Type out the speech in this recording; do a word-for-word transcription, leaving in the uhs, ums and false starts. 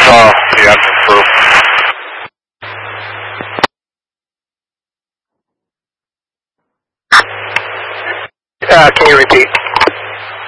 saw the admin crew. Uh, can you repeat?